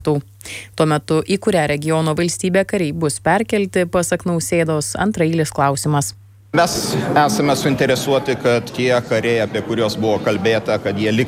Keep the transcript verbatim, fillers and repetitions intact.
Tuo metu, į kurią regiono valstybę kariai bus perkelti, pasak Nausėdos, antraeilis klausimas. Mes esame suinteresuoti, kad tie kariai, apie kuriuos buvo kalbėta, kad jie liktų